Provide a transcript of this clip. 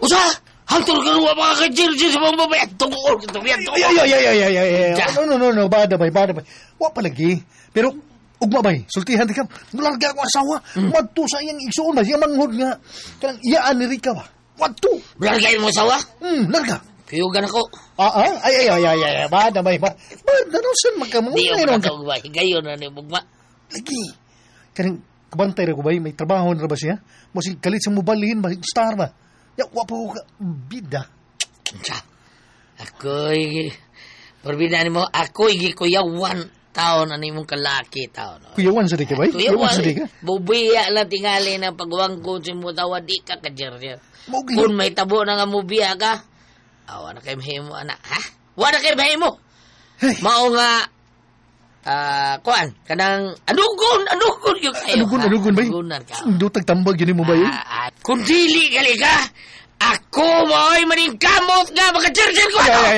Usa! Hantol ka nawa mga kajir-jir sa mga babae. Tungkol ka tumiyan. No. Bada bay. Wa palagi. Pero, ugma bay, sultihan di ka. Nularga ko asawa. Wadto sa iyang igsoon ba? Siya manghod nga. Kanang iyaan ni Rika ba? Wadto. Largayin mo asawa? Larga. Kiyugan ako. Ay. Bada bay. Bada no sun magkamong. Di yung mga ugma. Higayon na ni ugma. Lagi. Kanang kabantay ra ko bay. May trabaho na ba siya? Masig kalit sa mobalihin ba? Star ba? Ya, wapo ka. Bida. Ako'y... Perbedaan mo, ako'y kuyawan taon ano mong kalaki taon. Kuyawan sa di ka ba? Kuyawan sa di ka? Bubiya lang tingali ng pagwang ko si mo tawa di ka kajer-jer. Kung may tabo na nga mubiya ka, awa na kayo mahimo, anak. Ha? Wala kayo mahimo. Mao nga, kuan, kanang, anugon yung kayo. Anugon ba? Anugunan ka. Dutag tambag yun mo ba yun? Kung dili gali ka, ako mo'y maningkamot nga, makajer-jer ko.